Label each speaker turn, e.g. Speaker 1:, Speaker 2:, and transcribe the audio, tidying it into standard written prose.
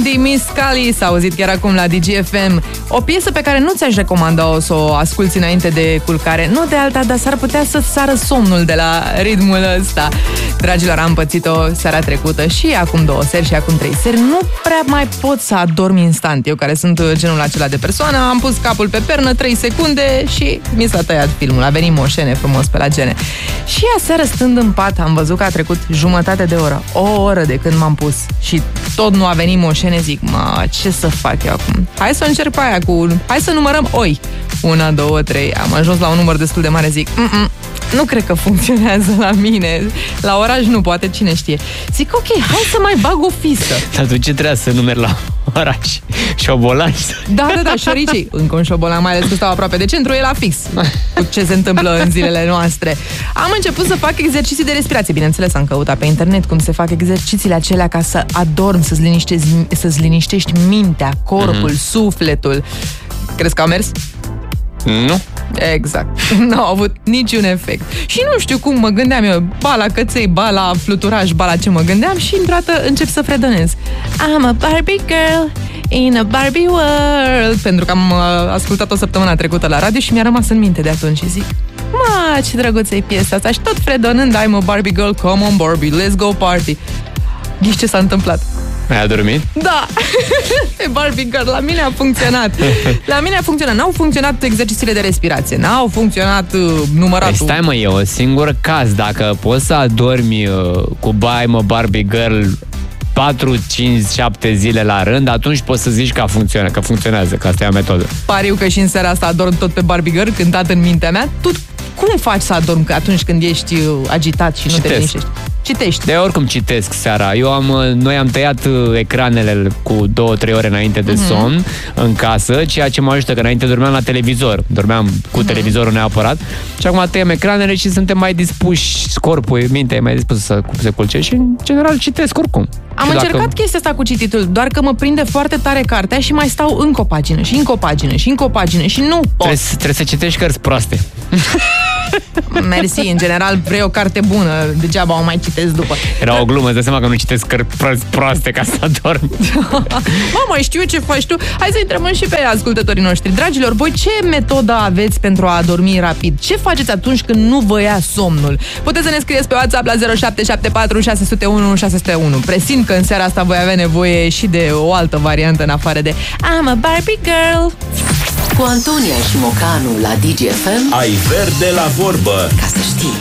Speaker 1: Di Miscali s-a auzit chiar acum la DGFM. O piesă pe care nu ți-aș recomanda să o asculți înainte de culcare. Nu de alta, dar s-ar putea să-ți sară somnul de la ritmul ăsta. Dragilor, am pățit-o seara trecută și acum 2 seri și acum 3 seri. Nu prea mai pot să adorm instant. Eu care sunt genul acela de persoană, am pus capul pe pernă 3 secunde și mi s-a tăiat filmul. A venit moșene frumos pe la gene. Și aseară, stând în pat, am văzut că a trecut jumătate de oră, o oră de când m-am pus și tot nu a venit moșene. Zic, ce să fac eu acum? Hai să încerc pe aia hai să numărăm oi. 1, 2, 3. Am ajuns la un număr destul de mare. Zic, nu cred că funcționează la mine. La oraș nu, poate, cine știe. Zic, ok, hai să mai bag o fisă.
Speaker 2: Dar tu ce trebuia să numeri la oraș? Șobolani?
Speaker 1: Da, șoricii. Încă un șobolan, mai ales că stau aproape de centru, e la fix cu ce se întâmplă în zilele noastre. Am început să fac exerciții de respirație. Bineînțeles, am căutat pe internet cum se fac exercițiile acelea ca să adormi, să-ți liniștești mintea, corpul, sufletul. Crezi că au mers?
Speaker 2: Nu.
Speaker 1: Exact. Nu au avut niciun efect. Și nu știu cum mă gândeam eu, ba la căței, ba la fluturaj, ba la ce mă gândeam și într-o încep să fredonez. I'm a Barbie girl in a Barbie world. Pentru că am ascultat o săptămână trecută la radio și mi-a rămas în minte de atunci și zic, ce drăguță e piesa asta. Și tot fredonând, I'm a Barbie girl, come on Barbie, let's go party. Ghiși ce s-a întâmplat?
Speaker 2: Ai adormit?
Speaker 1: Da! Pe Barbie Girl, la mine a funcționat. La mine a funcționat. N-au funcționat exercițiile de respirație. N-au funcționat număratul.
Speaker 2: Păi stai, mă, e un singur caz. Dacă poți să adormi cu Barbie Girl 4, 5, 7 zile la rând, atunci poți să zici că funcționează, că asta e o metodă.
Speaker 1: Pariu că și în seara asta adorm tot pe Barbie Girl, cântat în mintea mea. Tu cum faci să adormi atunci când ești agitat și nu te liniștești? Citești.
Speaker 2: De oricum citesc seara. Noi am tăiat ecranele cu 2-3 ore înainte de somn în casă, ceea ce mă ajută că înainte dormeam la televizor. Dormeam cu televizorul neapărat. Și acum tăiem ecranele și suntem mai dispuși, corpul, mintea e mai dispusă să se culce și în general citesc oricum.
Speaker 1: Am încercat chestia asta cu cititul, doar că mă prinde foarte tare cartea și mai stau încă o pagină și încă o pagină și încă o pagină și nu pot.
Speaker 2: Trebuie să citești cărți proaste.
Speaker 1: Mersi, în general vrei o carte bună, degeaba o mai citesc după.
Speaker 2: Era o glumă, îți dai seama că nu citesc cărți proaste ca să adormi.
Speaker 1: Mamă, știu ce faci tu. Hai să întrebăm și pe ascultătorii noștri. Dragilor, voi ce metodă aveți pentru a adormi rapid? Ce faceți atunci când nu vă ia somnul? Puteți să ne scrieți pe WhatsApp la 0774 601 601. Presimt că în seara asta voi avea nevoie și de o altă variantă în afară de I'm a Barbie girl.
Speaker 3: Cu Antonia și Mocanu la DGFM
Speaker 4: ai verde la vorbă.
Speaker 3: Ca să știi.